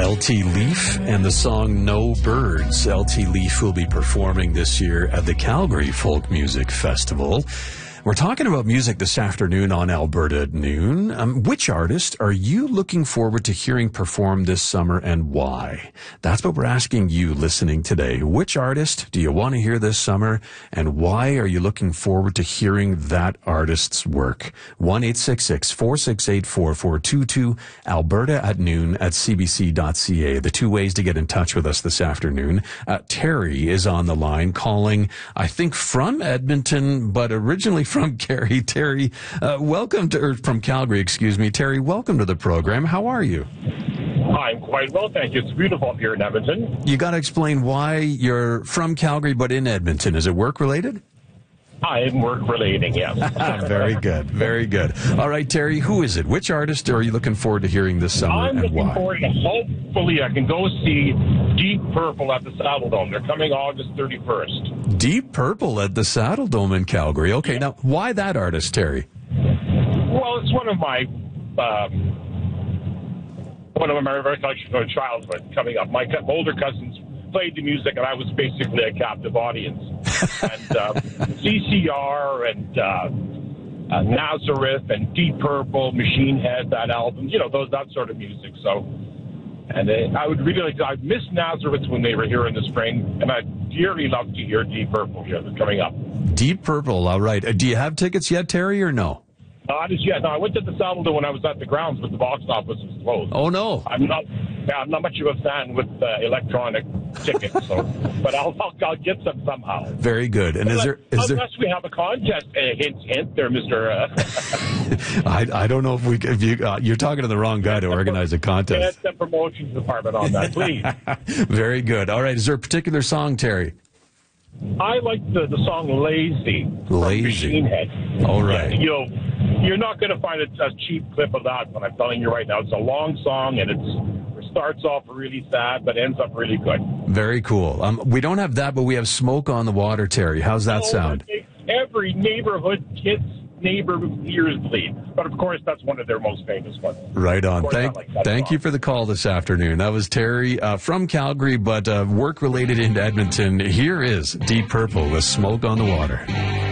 LT Leaf and the song No Birds. LT Leaf will be performing this year at the Calgary Folk Music Festival. We're talking about music this afternoon on Alberta at Noon. Which artist are you looking forward to hearing perform this summer and why? That's what we're asking you listening today. Which artist do you want to hear this summer and why are you looking forward to hearing that artist's work? 1-866-468-4422, Alberta at Noon at cbc.ca. The two ways to get in touch with us this afternoon. Terry is on the line calling, I think, from Edmonton, but originally from Calgary. Terry, welcome to, or from Calgary, excuse me. Terry, welcome to the program. How are you? I'm quite well, thank you. It's beautiful up here in Edmonton. You got to explain why you're from Calgary but in Edmonton. Is it work-related? I am work-relating, yes. Very good, very good. All right, Terry, who is it? Which artist are you looking forward to hearing this summer and why? I'm looking forward to, hopefully, I can go see Deep Purple at the Saddle Dome. They're coming August 31st. Deep Purple at the Saddle Dome in Calgary. Okay, yeah. Now, why that artist, Terry? Well, it's one of my recollections from childhood coming up. My older cousins played the music, and I was basically a captive audience. And CCR and Nazareth and Deep Purple, Machine Head, that album, that sort of music. So, and I would really like to, I missed Nazareth when they were here in the spring, and I'd dearly love to hear Deep Purple here coming up. Deep Purple, all right. Do you have tickets yet, Terry, or no? Not as yet. No, I went to the Saddle Dome when I was at the grounds, but the box office was closed. Oh, no. I'm not much of a fan with electronic tickets, but I'll get some somehow. Very good. And unless we have a contest, hint there, Mr. I don't know if you're talking to the wrong guy to organize a contest. Get the promotions department on that, please. Very good. All right. Is there a particular song, Terry? I like the song Lazy. Lazy. Machine Head. All right. You're not going to find a cheap clip of that when I'm telling you right now. It's a long song, and it starts off really sad, but ends up really good. Very cool. We don't have that, but we have Smoke on the Water, Terry. How's that sound? Every neighborhood kid's neighbor ears bleed. But, of course, that's one of their most famous ones. Right on. Thank you for the call this afternoon. That was Terry from Calgary, but work-related in Edmonton. Here is Deep Purple with Smoke on the Water.